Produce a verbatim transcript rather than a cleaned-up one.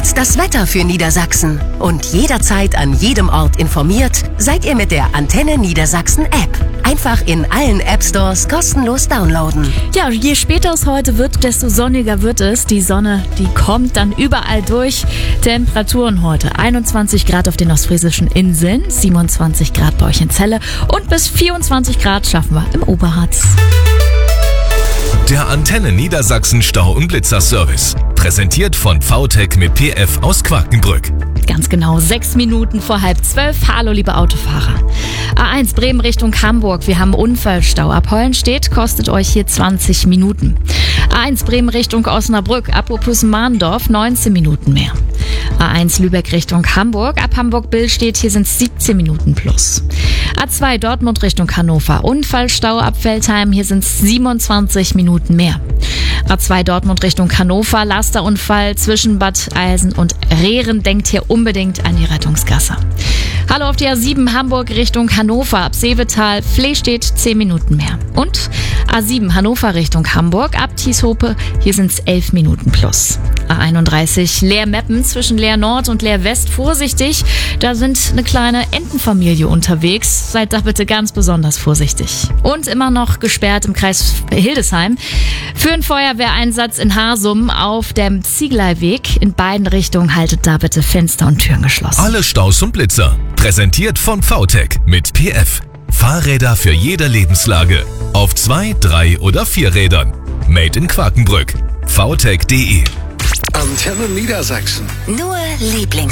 Jetzt das Wetter für Niedersachsen. Und jederzeit an jedem Ort informiert seid ihr mit der Antenne Niedersachsen App. Einfach in allen App Stores kostenlos downloaden. Ja, je später es heute wird, desto sonniger wird es. Die Sonne, die kommt dann überall durch. Temperaturen heute einundzwanzig Grad auf den ostfriesischen Inseln, siebenundzwanzig Grad bei euch in Celle und bis vierundzwanzig Grad schaffen wir im Oberharz. Der Antenne Niedersachsen Stau- und Blitzerservice. Präsentiert von V T E C mit P F aus Quakenbrück. Ganz genau sechs Minuten vor halb zwölf. Hallo, liebe Autofahrer. A eins Bremen Richtung Hamburg. Wir haben Unfallstau. Ab Hollenstedt kostet euch hier zwanzig Minuten. A eins Bremen Richtung Osnabrück. Ab Opus-Mahndorf neunzehn Minuten mehr. A eins Lübeck Richtung Hamburg. Ab Hamburg-Billstedt, hier sind es siebzehn Minuten plus. A zwei Dortmund Richtung Hannover. Unfallstau ab Veltheim. Hier sind es siebenundzwanzig Minuten mehr. A zwei Dortmund Richtung Hannover. Lasterunfall zwischen Bad Eilsen und Rehren. Denkt hier unbedingt an die Rettungsgasse. Hallo auf die A sieben Hamburg Richtung Hannover. Ab Seevetal, Flehstedt zehn Minuten mehr. Und A sieben Hannover Richtung Hamburg. Ab Tieshope, hier sind es elf Minuten plus. A einunddreißig Leer-Meppen zwischen Leer Nord und Leer West. Vorsichtig, da sind eine kleine Entenfamilie unterwegs. Seid da bitte ganz besonders vorsichtig. Und immer noch gesperrt im Kreis Hildesheim für einen Feuerwehreinsatz in Harsum auf dem Ziegeleiweg. In beiden Richtungen haltet da bitte Fenster und Türen geschlossen. Alle Staus und Blitzer. Präsentiert von V T E C mit P F. Fahrräder für jede Lebenslage. Auf zwei, drei oder vier Rädern. Made in Quakenbrück. V T E C punkt de. Antenne Niedersachsen. Nur Lieblings